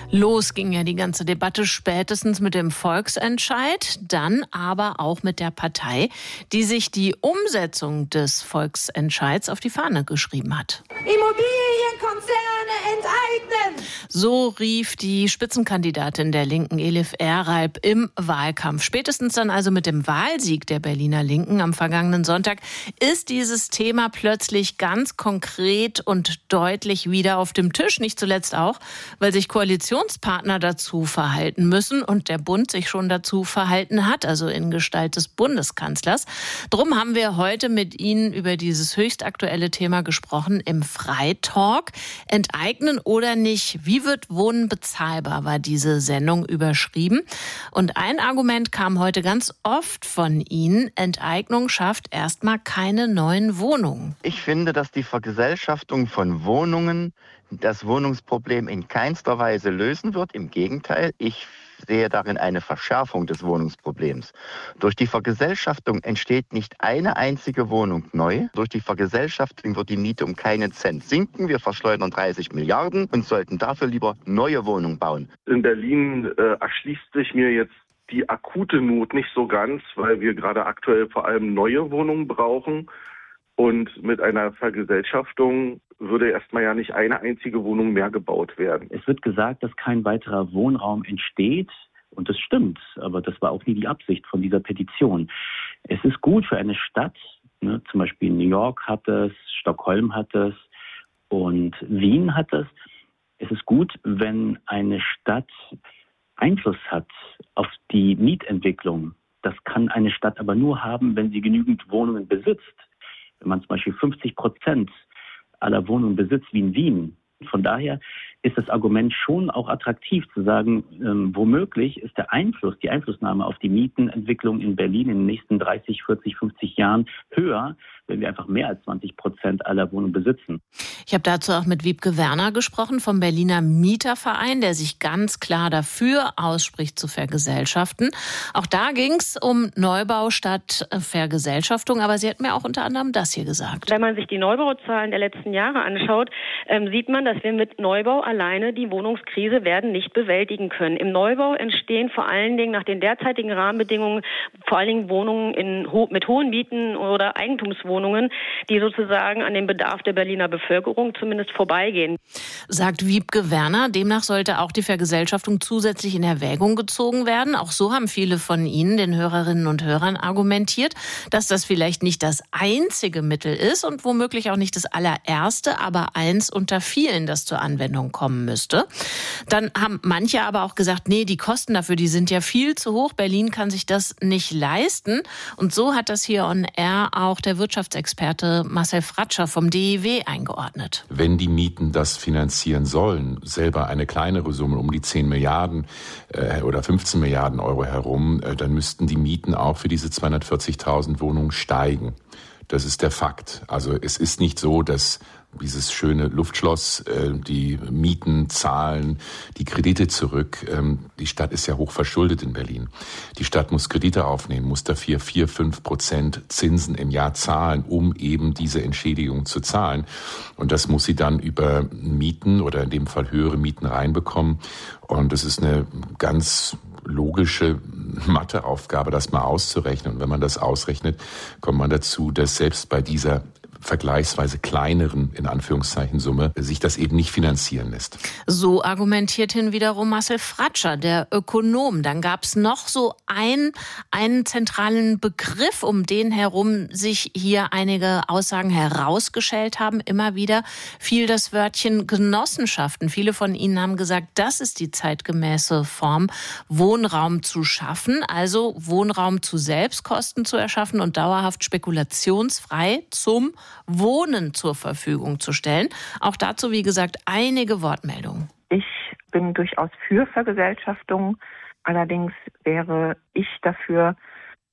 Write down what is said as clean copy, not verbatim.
Los ging ja die ganze Debatte spätestens mit dem Volksentscheid, dann aber auch mit der Partei, die sich die Umsetzung des Volksentscheids auf die Fahne geschrieben hat. Immobilienkonzerne enteignen! So rief die Spitzenkandidatin der Linken, Elif Eralp, im Wahlkampf. Spätestens dann also mit dem Wahlsieg der Berliner Linken am vergangenen Sonntag ist dieses Thema plötzlich ganz konkret und deutlich wieder auf dem Tisch. Nicht zuletzt auch, weil sich Koalitionspartner dazu verhalten müssen und der Bund sich schon dazu verhalten hat, also in Gestalt des Bundeskanzlers. Drum haben wir heute mit Ihnen über dieses höchst aktuelle Thema gesprochen im Freitalk. Enteignen oder nicht? Wie wird Wohnen bezahlbar, war diese Sendung überschrieben. Und ein Argument kam heute ganz oft von Ihnen: Enteignung schafft erstmal keine neuen Wohnungen. Ich finde, dass die Vergesellschaftung von Wohnungen das Wohnungsproblem in keinster Weise lösen wird. Im Gegenteil, ich sehe darin eine Verschärfung des Wohnungsproblems. Durch die Vergesellschaftung entsteht nicht eine einzige Wohnung neu. Durch die Vergesellschaftung wird die Miete um keinen Cent sinken. Wir verschleudern 30 Milliarden und sollten dafür lieber neue Wohnungen bauen. In Berlin erschließt sich mir jetzt die akute Not nicht so ganz, weil wir gerade aktuell vor allem neue Wohnungen brauchen. Und mit einer Vergesellschaftung würde erstmal ja nicht eine einzige Wohnung mehr gebaut werden. Es wird gesagt, dass kein weiterer Wohnraum entsteht. Und das stimmt, aber das war auch nie die Absicht von dieser Petition. Es ist gut für eine Stadt, ne, zum Beispiel New York hat es, Stockholm hat es und Wien hat es. Es ist gut, wenn eine Stadt Einfluss hat auf die Mietentwicklung. Das kann eine Stadt aber nur haben, wenn sie genügend Wohnungen besitzt. Wenn man zum Beispiel 50% aller Wohnungen besitzt wie in Wien. Von daher ist das Argument schon auch attraktiv zu sagen, womöglich ist der Einfluss, die Einflussnahme auf die Mietenentwicklung in Berlin in den nächsten 30, 40, 50 Jahren höher, wenn wir einfach mehr als 20% aller Wohnungen besitzen. Ich habe dazu auch mit Wiebke Werner gesprochen vom Berliner Mieterverein, der sich ganz klar dafür ausspricht, zu vergesellschaften. Auch da ging es um Neubau statt Vergesellschaftung, aber sie hat mir auch unter anderem das hier gesagt. Wenn man sich die Neubauzahlen der letzten Jahre anschaut, sieht man, dass wir mit Neubau alleine die Wohnungskrise werden nicht bewältigen können. Im Neubau entstehen vor allen Dingen nach den derzeitigen Rahmenbedingungen vor allen Dingen Wohnungen mit hohen Mieten oder Eigentumswohnungen, die sozusagen an dem Bedarf der Berliner Bevölkerung zumindest vorbeigehen. Sagt Wiebke Werner. Demnach sollte auch die Vergesellschaftung zusätzlich in Erwägung gezogen werden. Auch so haben viele von Ihnen, den Hörerinnen und Hörern, argumentiert, dass das vielleicht nicht das einzige Mittel ist und womöglich auch nicht das allererste, aber eins unter vielen, das zur Anwendung kommen müsste. Dann haben manche aber auch gesagt, nee, die Kosten dafür, die sind ja viel zu hoch. Berlin kann sich das nicht leisten. Und so hat das hier on Air auch der Wirtschaftsexperte Marcel Fratscher vom DIW eingeordnet. Wenn die Mieten das finanzieren sollen, selber eine kleinere Summe, um die 10 Milliarden oder 15 Milliarden Euro herum, dann müssten die Mieten auch für diese 240.000 Wohnungen steigen. Das ist der Fakt. Also es ist nicht so, dass dieses schöne Luftschloss, die Mieten zahlen, die Kredite zurück. Die Stadt ist ja hoch verschuldet in Berlin. Die Stadt muss Kredite aufnehmen, muss dafür 4-5% Zinsen im Jahr zahlen, um eben diese Entschädigung zu zahlen. Und das muss sie dann über Mieten oder in dem Fall höhere Mieten reinbekommen. Und das ist eine ganz logische Matheaufgabe, das mal auszurechnen. Und wenn man das ausrechnet, kommt man dazu, dass selbst bei dieser vergleichsweise kleineren, in Anführungszeichen, Summe, sich das eben nicht finanzieren lässt. So argumentiert hin wiederum Marcel Fratscher, der Ökonom. Dann gab es noch so einen zentralen Begriff, um den herum sich hier einige Aussagen herausgeschält haben. Immer wieder fiel das Wörtchen Genossenschaften. Viele von Ihnen haben gesagt, das ist die zeitgemäße Form, Wohnraum zu schaffen, also Wohnraum zu Selbstkosten zu erschaffen und dauerhaft spekulationsfrei zum Wohnen zur Verfügung zu stellen. Auch dazu, wie gesagt, einige Wortmeldungen. Ich bin durchaus für Vergesellschaftung. Allerdings wäre ich dafür,